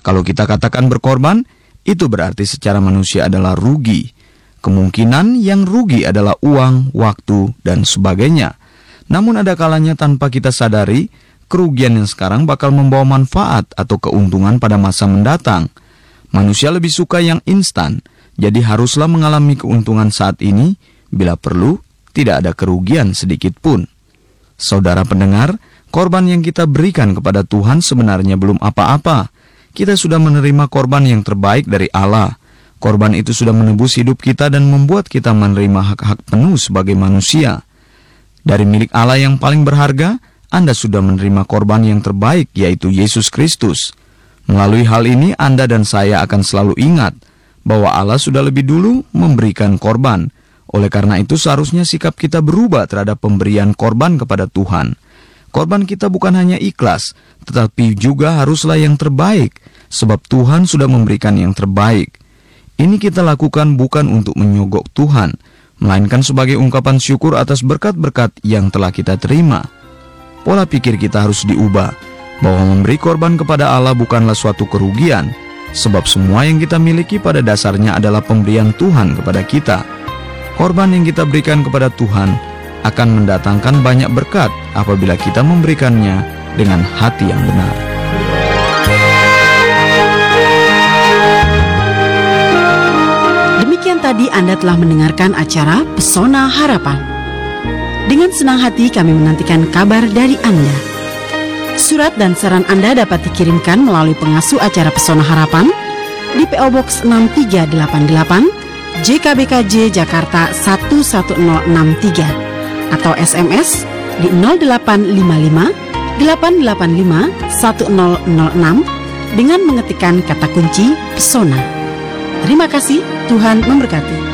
Kalau kita katakan berkorban, itu berarti secara manusia adalah rugi. Kemungkinan yang rugi adalah uang, waktu, dan sebagainya. Namun ada kalanya tanpa kita sadari, kerugian yang sekarang bakal membawa manfaat atau keuntungan pada masa mendatang. Manusia lebih suka yang instan, jadi haruslah mengalami keuntungan saat ini, bila perlu, tidak ada kerugian sedikit pun. Saudara pendengar, korban yang kita berikan kepada Tuhan sebenarnya belum apa-apa. Kita sudah menerima korban yang terbaik dari Allah. Korban itu sudah menebus hidup kita dan membuat kita menerima hak-hak penuh sebagai manusia. Dari milik Allah yang paling berharga, Anda sudah menerima korban yang terbaik, yaitu Yesus Kristus. Melalui hal ini, Anda dan saya akan selalu ingat bahwa Allah sudah lebih dulu memberikan korban. Oleh karena itu, seharusnya sikap kita berubah terhadap pemberian korban kepada Tuhan. Korban kita bukan hanya ikhlas, tetapi juga haruslah yang terbaik, sebab Tuhan sudah memberikan yang terbaik. Ini kita lakukan bukan untuk menyogok Tuhan, melainkan sebagai ungkapan syukur atas berkat-berkat yang telah kita terima. Pola pikir kita harus diubah, bahwa memberi korban kepada Allah bukanlah suatu kerugian, sebab semua yang kita miliki pada dasarnya adalah pemberian Tuhan kepada kita. Korban yang kita berikan kepada Tuhan akan mendatangkan banyak berkat apabila kita memberikannya dengan hati yang benar. Demikian tadi Anda telah mendengarkan acara Pesona Harapan. Dengan senang hati kami menantikan kabar dari Anda. Surat dan saran Anda dapat dikirimkan melalui pengasuh acara Pesona Harapan di PO Box 6388 JKBKJ Jakarta 11063 atau SMS di 0855 885 1006 dengan mengetikkan kata kunci Pesona. Terima kasih, Tuhan memberkati.